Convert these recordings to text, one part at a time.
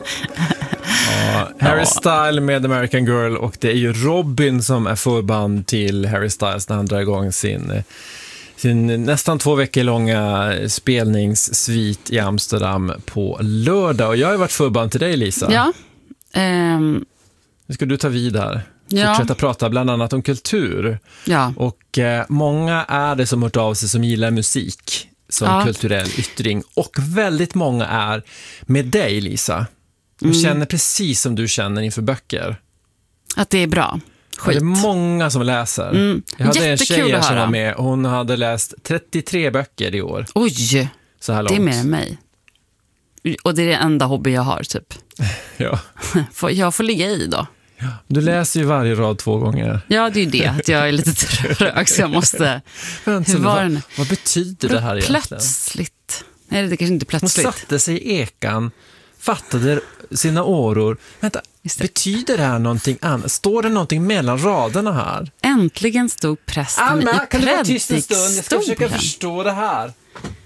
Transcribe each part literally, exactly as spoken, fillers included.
Ja, Harry Styles med American Girl, och det är ju Robin som är förband till Harry Styles när han drar igång sin, sin nästan två veckor långa spelningssvit i Amsterdam på lördag. Och jag har varit förband till dig, Lisa. Ja. Um... Nu ska du ta vid här. Ja. Fortsätta prata bland annat om kultur. Ja. Och eh, många är det som hört av sig som gillar musik som ja. kulturell yttring. Och väldigt många är med dig, Lisa. De mm. känner precis som du känner inför böcker. Att det är bra. Skit. Det är många som läser. Mm. Jag hade Jättekul en tjej att som höra. var med. Hon hade läst trettiotre böcker i år. Oj, så här långt. Det är mer än mig. Och det är det enda hobby jag har, typ. Ja. Jag får ligga i då. Du läser ju varje rad två gånger. Ja, det är ju det. Att jag är lite trög, så jag måste... Vänta, Hur var vad, den? vad betyder det här egentligen? Plötsligt. Nej, det är kanske inte Hon plötsligt. satte sig i ekan, fattade sina åror. Vänta, Just det. betyder det här någonting annat? Står det någonting mellan raderna här? Äntligen stod prästen Alma, i kan du vara tyst en stund? Jag ska försöka predikstolen. förstå det här.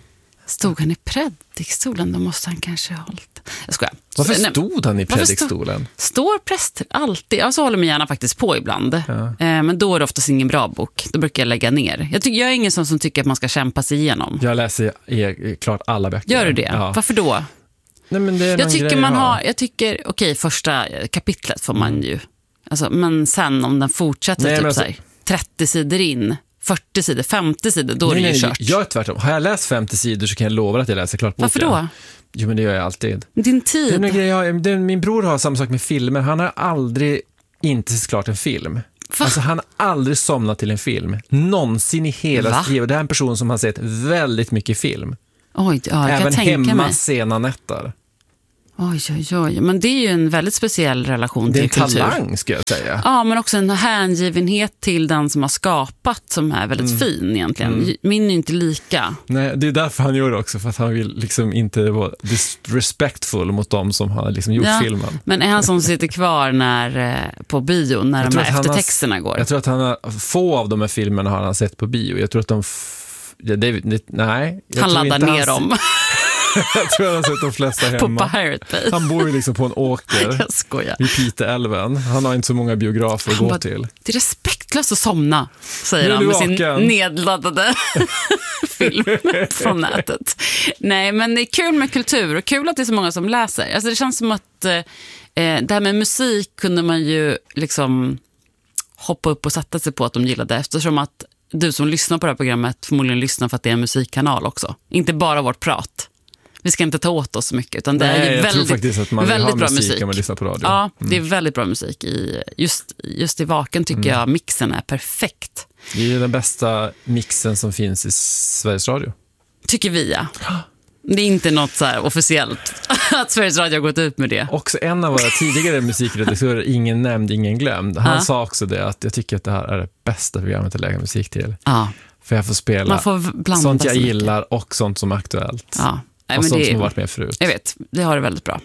Stod han i predikstolen? Då måste han kanske ha hållit. Jag skojar. Varför Så, nej, stod han i varför predikstolen? Stå, står präster alltid? Jag så håller mig gärna faktiskt på ibland. Ja. Eh, men då är det oftast ingen bra bok. Då brukar jag lägga ner. Jag, tycker, jag är ingen sån som tycker att man ska kämpa sig igenom. Jag läser i, klart alla böcker. Gör du det? Ja. Varför då? Nej, men det är Jag någon tycker grej man jag har, jag tycker, okej, första kapitlet får man ju, alltså, men sen om den fortsätter Nej, typ men alltså- så här, trettio sidor in, fyrtio sidor, femtio sidor, då Nej, är det ju nej, kört. jag är tvärtom. Har jag läst femtio sidor så kan jag lova att jag läser klart boken. Varför då? Jo, men det gör jag alltid. Din Det är en tid. grej jag, det är, min bror har samma sak med filmer. Han har aldrig inte sett klart en film. Alltså, han har aldrig somnat till en film. Någonsin i hela Va? sitt liv. Det är en person som har sett väldigt mycket film. Oj, ja, jag Även kan tänka hemma mig. sena nätter. Oj, oj, oj. Men det är ju en väldigt speciell relation Det är till en kultur. talang, ska jag säga. Ja, men också en hängivenhet till den som har skapat som är väldigt Mm. fin egentligen. Min är inte lika. Nej, det är därför han gör det också. För att han vill liksom inte vara disrespectful mot dem som har liksom gjort Ja, filmen. men är han som sitter kvar när, eh, på bio när Jag de tror här att han har- eftertexterna går? Jag tror att han har, få av de här filmerna har han sett på bio. Jag tror att de... F- ja, det, det, nej. Jag Han tror laddar inte ner han, dem Jag tror att han har sett de flesta på hemma. Pirate Bay. Han bor ju liksom på en åker Jag skojar. vid Piteälven. Han har inte så många biografer att Han gå bara, till. det är respektlöst att somna, säger Nu är han du med sin vaken. nedladdade film från nätet. Nej, men det är kul med kultur och kul att det är så många som läser. Alltså det känns som att eh, det här med musik kunde man ju liksom hoppa upp och sätta sig på att de gillade, eftersom att du som lyssnar på det här programmet förmodligen lyssnar för att det är en musikkanal också. Inte bara vårt prat. Vi ska inte ta åt oss så mycket, utan det Nej, är ju jag väldigt, tror faktiskt att man vill väldigt ha bra musik musik. om man lyssnar på radio. Ja, Mm. det är väldigt bra musik. I, just, just i Vaken tycker jag mixen är perfekt. Det är ju den bästa mixen som finns i Sveriges Radio. Tycker vi, ja. Det är inte något så här officiellt att Sveriges Radio har gått ut med det. Också en av våra tidigare musikredaktörer, ingen nämnd, ingen glömd. Han Ja. sa också det, att jag tycker att det här är det bästa programmet att lägga musik till. Ja, För jag får spela man får blanda sånt jag så mycket. gillar och sånt som är aktuellt. Ja. Nej, och men sånt det, som har varit med förut. jag vet, det har det väldigt bra.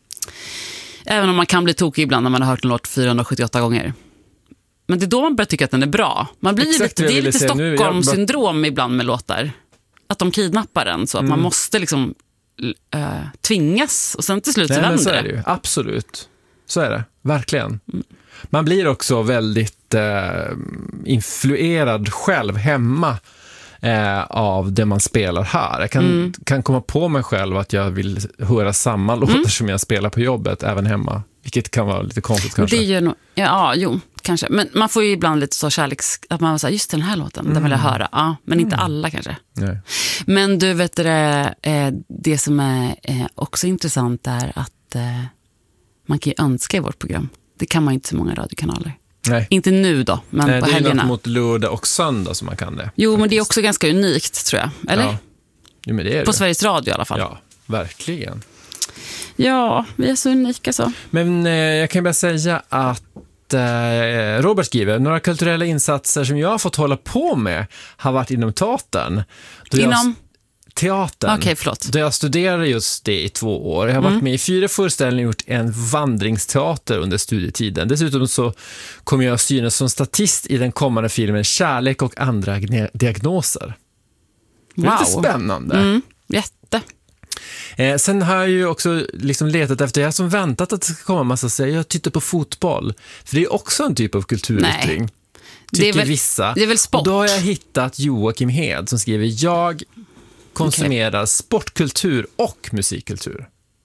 Även om man kan bli tokig ibland när man har hört en låt fyrahundrasjuttioåtta gånger. Men det är då man börjar tycka att den är bra. Man blir Exakt lite, vad jag det är ville lite säga nu. Jag- Stockholm-syndrom ibland med låtar. Att de kidnappar den så att Mm. man måste liksom äh, tvingas och sen till slut så Nej, men vänder så är det. det ju. Absolut. Så är det. Verkligen. Man blir också väldigt eh, influerad själv hemma eh, av det man spelar här. Jag kan, Mm. kan komma på mig själv att jag vill höra samma låtar Mm. som jag spelar på jobbet även hemma. Vilket kan vara lite konstigt kanske. Det gör nog, ja, ja, jo, kanske. Men man får ju ibland lite så kärleks... Att man säger, just den här låten, den vill jag höra. Ja, men inte alla kanske. Nej. Men du vet det, eh, det som är eh, också intressant är att eh, man kan ju önska i vårt program. Det kan man ju inte så många radiokanaler. Nej. Inte nu då, men Nej, på det är helgerna. något mot lördag och söndag som man kan det. Jo, men det är också ganska unikt, tror jag. Eller? Ja. Jo, men det är På det. Sveriges Radio i alla fall. Ja, verkligen. Ja, vi är så unika så. Men eh, jag kan bara säga att eh, Robert skriver, några kulturella insatser som jag har fått hålla på med har varit inom teatern. Då jag- Inom? Teatern. Okej, förlåt. Då jag studerade just det i två år. Jag har varit Mm. med i fyra föreställningar och gjort en vandringsteater under studietiden. Dessutom så kommer jag att synas som statist i den kommande filmen Kärlek och andra gne- diagnoser. Det är lite Wow. spännande. Mm, jätte. Eh, sen har jag ju också liksom letat efter, jag som väntat att det ska komma en massa säger, jag tittar på fotboll. För det är också en typ av kulturyttring. Nej. Tycker Det är väl, vissa. det är väl sport. Och då har jag hittat Joakim Hed som skriver, jag konsumerar okay. sportkultur och musikkultur.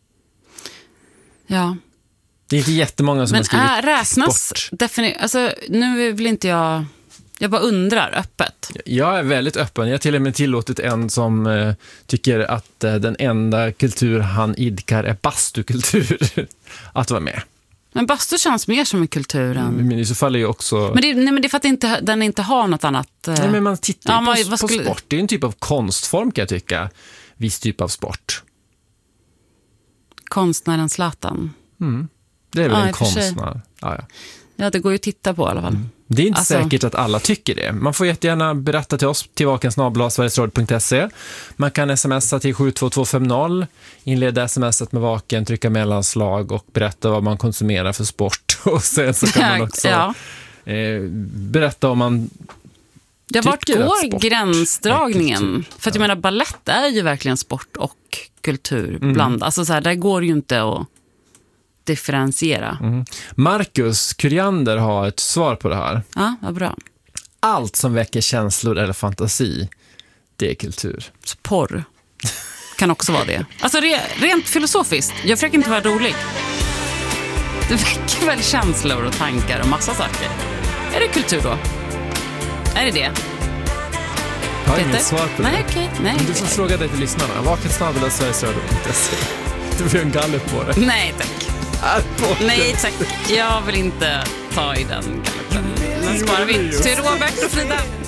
Ja. Det är inte jättemånga som men har skrivit är, räknas sport. Defini- alltså, nu vill inte jag... Jag bara undrar öppet. Jag är väldigt öppen. Jag har till och med tillåtit en som eh, tycker att eh, den enda kultur han idkar är bastukultur att vara med. Men bastu känns mer som en kultur än... Men i så fall är ju också... Men det, nej, men det är för att inte, den inte har något annat... Eh... Nej, men man tittar ja, på, vad, vad på skulle... sport. Det är en typ av konstform kan jag tycka. Viss typ av sport. Konstnären Zlatan. Mm. Det är väl ja, en konstnär. Ja, ja. ja, det går ju att titta på i alla fall. Mm. Det är inte alltså... säkert att alla tycker det. Man får jättegärna berätta till oss till vaken snabel-a sverigesradio punkt se. Man kan smsa till sju två två fem noll, inleda smset med vaken, trycka mellanslag och berätta vad man konsumerar för sport. Och sen så kan man också ja. eh, berätta om man ja, vart går gränsdragningen? För att jag ja. menar, ballett är ju verkligen sport och kultur mm. bland. Alltså så här, där går ju inte att differentiera. Mm. Marcus Kuriander har ett svar på det här. Ja, vad bra. Allt som väcker känslor eller fantasi, det är kultur. Så porr kan också vara det. Alltså re, rent filosofiskt, jag försöker inte vara rolig. Det väcker väl känslor och tankar och massa saker. Är det kultur då? Är det det? Jag har inget svar på det. Nej, okej. Okay. Nej, du får okay. fråga dig till lyssnarna. Vaken snabel-a sverigesradio punkt se. Det blir en gallup på det. Nej, tack. Nej, tack. Jag vill inte ta i den gallupen. Den sparar vi till Robert och Frida.